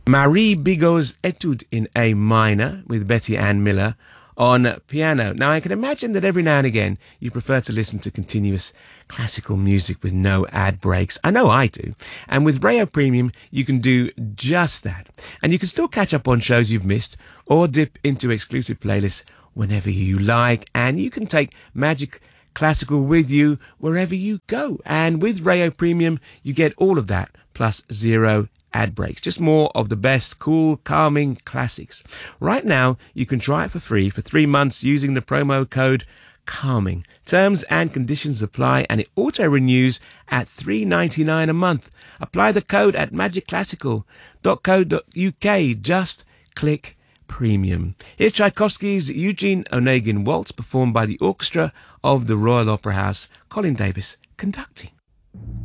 Marie Bigot's Etude in A minor with Betty Ann Miller on piano. Now, I can imagine that every now and again you prefer to listen to continuous classical music with no ad breaks. I know I do. And with Rayo Premium, you can do just that. And you can still catch up on shows you've missed or dip into exclusive playlists whenever you like. And you can take Magic Classical with you wherever you go. And with Rayo Premium, you get all of that plus zero ad breaks. Just more of the best, cool, calming classics. Right now, you can try it for free for 3 months using the promo code CALMING. Terms and conditions apply, and it auto-renews at $3.99 a month. Apply the code at magicclassical.co.uk. Just click Premium. Here's Tchaikovsky's Eugene Onegin Waltz, performed by the orchestra of the Royal Opera House. Colin Davis conducting.